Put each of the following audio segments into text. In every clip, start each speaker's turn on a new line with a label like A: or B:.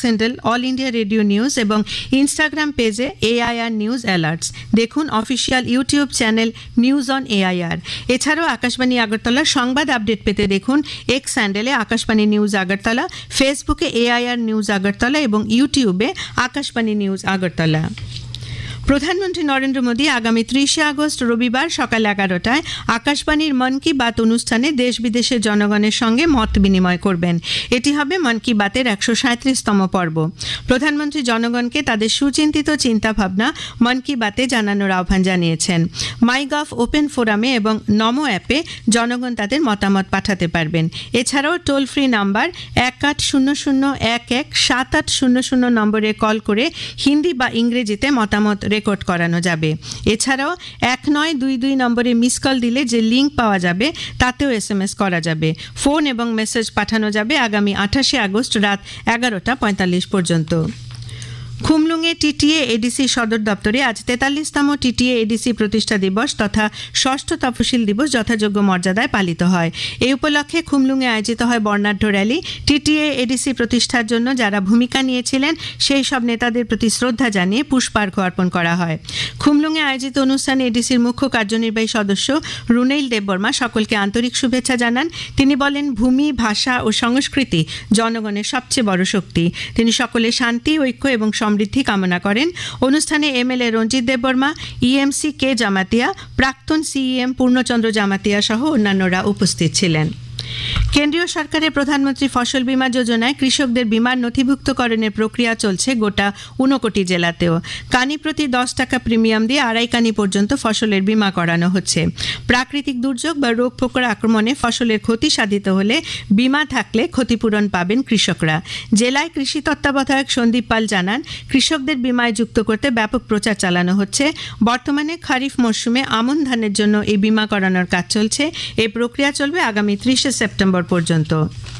A: Handle all India radio news এবং Instagram পেজে AIR news alerts. দেখুন official YouTube channel news on AIR। এছাড়াও আকাশবাণী আগরতলার সংবাদ আপডেট পেতে দেখুন এক্স হ্যান্ডেলে আকাশবাণী নিউজ আগরতলা, ফেসবুকে AIR নিউজ আগরতলা এবং ইউটিউবে আকাশবাণী নিউজ আগরতলা। প্রধানমন্ত্রী নরেন্দ্র মোদী আগামী 30 আগস্ট রবিবার সকাল 11টায় আকাশবাণীর মন কি বাত অনুষ্ঠানে দেশ বিদেশের জনগণের সঙ্গে মত বিনিময় করবেন। এটি হবে মন কি বাতের 137তম পর্ব। প্রধানমন্ত্রী জনগণকে তাদের সুচিন্তিত চিন্তাভাবনা মন কি বাতে জানানোর আহ্বান জানিয়েছেন। মাইগভ ওপেন ফোরামে এবং নমো অ্যাপে জনগণ তাদের মতামত পাঠাতে পারবেন। এছাড়াও টোল ফ্রি নাম্বার 1800117800 নম্বরে কল করে হিন্দি বা ইংরেজিতে মতামত রেকর্ড করানো যাবে। এছাড়াও 1922 নম্বরে মিস কল দিলে যে লিঙ্ক পাওয়া যাবে তাতেও SMS করা যাবে। ফোন এবং মেসেজ পাঠানো যাবে আগামী 28 আগস্ট রাত 11:45 পর্যন্ত। খুমলুঙে TTA ADC সদর দপ্তরে আজ 43তম TTA ADC প্রতিষ্ঠা দিবস তথা ষষ্ঠ তফসিল দিবস যথাযোগ্য মর্যাদায় পালিত হয়। এই উপলক্ষে খুমলুঙে আয়োজিত হয় বর্ণাঢ্য র্যালি। TTA ADC প্রতিষ্ঠার জন্য যারা ভূমিকা নিয়েছিলেন সেই সব নেতাদের প্রতি শ্রদ্ধা জানিয়ে পুষ্পার্ঘ্য অর্পণ করা হয়। খুমলুঙে আয়োজিত অনুষ্ঠানে ADCর মুখ্য কার্যনির্বাহী সদস্য রুনেইল দেববর্মা সকলকে আন্তরিক শুভেচ্ছা জানান। তিনি বলেন, ভূমি, ভাষা ও সংস্কৃতি জনগণের সবচেয়ে বড় শক্তি। তিনি সকলের শান্তি, ঐক্য এবং সমৃদ্ধি কামনা করেন। অনুষ্ঠানে MLA রঞ্জিত দেববর্মা, EMC কে জামাতিয়া, প্রাক্তন CEM পূর্ণচন্দ্র জামাতিয়া সহ অন্যান্যরা উপস্থিত ছিলেন। কেন্দ্রীয় সরকারের প্রধানমন্ত্রী ফসল বীমা যোজনায় কৃষকদের বীমার নথিভুক্তকরণের প্রক্রিয়া চলছে গোটা 59 জেলাতেও। কানি প্রতি 10 টাকা প্রিমিয়াম দিয়ে 2.5 কানি পর্যন্ত ফসলের বীমা করানো হচ্ছে। প্রাকৃতিক দুর্যোগ বা রোগ পোকার আক্রমণে ফসলের ক্ষতি সাধিত হলে বীমা থাকলে ক্ষতিপূরণ পাবেন কৃষকরা। জেলায় কৃষি তত্ত্বাবধায়ক সন্দীপ পাল জানান, কৃষকদের বীমায় যুক্ত করতে ব্যাপক প্রচার চালানো হচ্ছে। বর্তমানে খারিফ মরশুমে আমন ধানের জন্য এই বীমা করানোর কাজ চলছে। এই প্রক্রিয়া চলবে আগামী 30 সেপ্টেম্বর পর্যন্ত।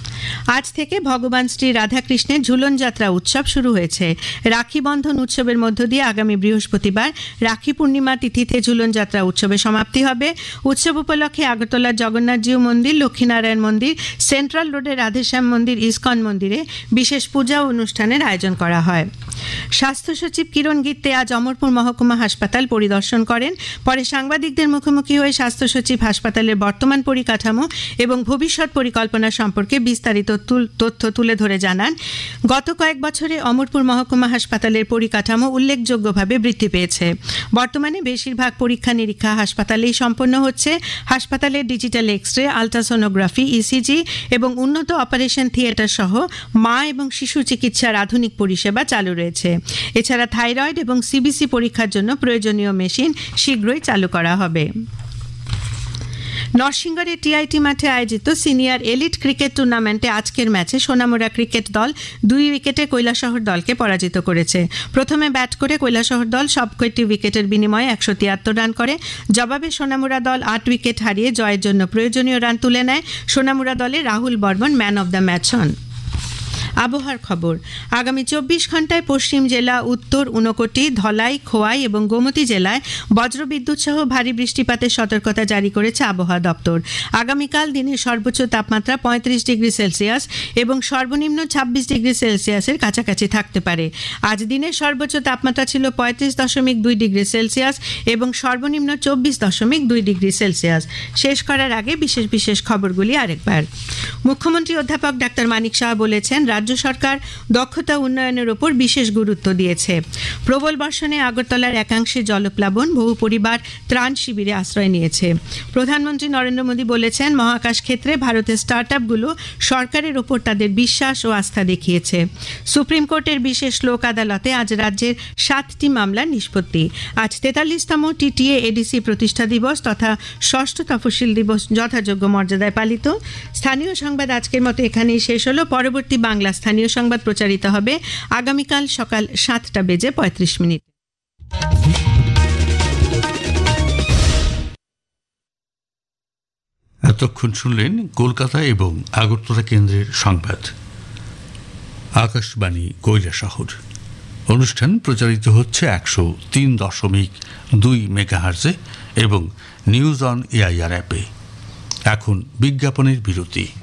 A: আজ থেকে ভগবান শ্রী রাধাকৃষ্ণের ঝুলন যাত্রা উৎসব শুরু হয়েছে। রাখি বন্ধন উৎসবের মধ্য দিয়ে আগামী বৃহস্পতিবার রাখি পূর্ণিমা তিথিতে ঝুলন যাত্রা উৎসবের সমাপ্তি হবে। উৎসব উপলক্ষে আগরতলার জগন্নাথজিউ মন্দির, লক্ষ্মীনারায়ণ মন্দির, সেন্ট্রাল রোডের রাধেশ্যাম মন্দির, ইস্কন মন্দিরে বিশেষ পূজা ও অনুষ্ঠানের আয়োজন করা হয়। স্বাস্থ্য সচিব কিরণ গিত্তে আজ অমরপুর মহকুমা হাসপাতাল পরিদর্শন করেন। পরে সাংবাদিকদের মুখোমুখি হয়ে স্বাস্থ্য সচিব হাসপাতালের বর্তমান পরিকাঠামো এবং ভবিষ্যৎ পরিকল্পনা সম্পর্কে বিস্তারিত তথ্য তুলে ধরে জানান, গত কয়েক বছরে অমরপুর মহকুমা হাসপাতালের পরিকাঠামো উল্লেখযোগ্যভাবে বৃদ্ধি পেয়েছে। বর্তমানে বেশিরভাগ পরীক্ষা নিরীক্ষা হাসপাতালেই সম্পন্ন হচ্ছে। হাসপাতালের ডিজিটাল এক্সরে, আলট্রাসোনোগ্রাফি, ECG এবং উন্নত অপারেশন থিয়েটার সহ মা এবং শিশু চিকিৎসার আধুনিক পরিষেবা চালু রয়েছে। এছাড়া থাইরয়েড এবং CBC পরীক্ষার জন্য প্রয়োজনীয় মেশিন শীঘ্রই চালু করা হবে। নরসিংগড়ের TIT মাঠে আয়োজিত সিনিয়র এলিট ক্রিকেট টুর্নামেন্টে আজকের ম্যাচে সোনামুড়া ক্রিকেট দল 2 উইকেটে কৈলাসহর দলকে পরাজিত করেছে। প্রথমে ব্যাট করে কৈলাসহর দল সবকটি উইকেটের বিনিময়ে 173 রান করে। জবাবে সোনামুড়া দল 8 উইকেট হারিয়ে জয়ের জন্য প্রয়োজনীয় রান তুলে নেয়। সোনামুড়া দলে Rahul Barman man of the match হন। আবহাওয়ার খবর, আগামী 24 ঘন্টায় পশ্চিম জেলা, উত্তর, ঊনকোটি, ধলাই, খোয়াই এবং গোমতী জেলায় বজ্রবিদ্যুৎ সহ ভারী বৃষ্টিপাতের সতর্কতা জারি করেছে আবহাওয়া দপ্তর। আগামীকাল দিনের সর্বোচ্চ তাপমাত্রা 35 ডিগ্রি সেলসিয়াস এবং সর্বনিম্ন 26 ডিগ্রি সেলসিয়াসের কাছাকাছি থাকতে পারে। আজ দিনের সর্বোচ্চ তাপমাত্রা ছিল 35.2 ডিগ্রি সেলসিয়াস এবং সর্বনিম্ন 24.2 ডিগ্রি সেলসিয়াস। শেষ করার আগে বিশেষ বিশেষ খবরগুলি আরেকবার। মুখ্যমন্ত্রী অধ্যাপক ডাক্তার মানিক সাহা বলেছেন, রাজ্য সরকার দক্ষতা উন্নয়নের উপর বিশেষ গুরুত্ব দিয়েছে। প্রবল বর্ষণে আগরতলার একাংশে জলপ্লাবন, বহু পরিবার ত্রাণ শিবিরে আশ্রয় নিয়েছে। প্রধানমন্ত্রী নরেন্দ্র মোদী বলেছেন, মহাকাশ ক্ষেত্রে ভারতের স্টার্টআপগুলো সরকারের ওপর তাদের বিশ্বাস ও আস্থা দেখিয়েছে। সুপ্রিম কোর্টের বিশেষ লোক আদালতে আজ রাজ্যের 7টি মামলার নিষ্পত্তি। আজ 43তম TTA ADC প্রতিষ্ঠা দিবস তথা ষষ্ঠ তফসিল দিবস যথাযোগ্য মর্যাদায় পালিত। স্থানীয় সংবাদ আজকের মতো এখানেই শেষ হলো। পরবর্তী বাংলা স্থানীয় সংবাদ প্রচারিত হবে আগামীকাল সকাল 7:35।
B: এতক্ষণ শুনলেন কলকাতা এবং আগরতলা কেন্দ্রের সংবাদ। আকাশবাণী কৈলাসহর অনুষ্ঠান প্রচারিত হচ্ছে 103.2 মেগাহার্জে এবং নিউজ অন AIR অ্যাপে। এখন বিজ্ঞাপনের বিরতি।